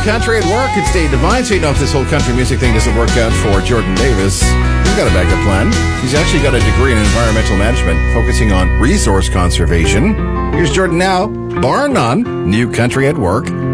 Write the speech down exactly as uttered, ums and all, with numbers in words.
Country at Work. It's Dave Devine. So you know if this whole country music thing doesn't work out for Jordan Davis, he's got a backup plan. He's actually got a degree in environmental management, focusing on resource conservation. Here's Jordan now, bar none, New Country at Work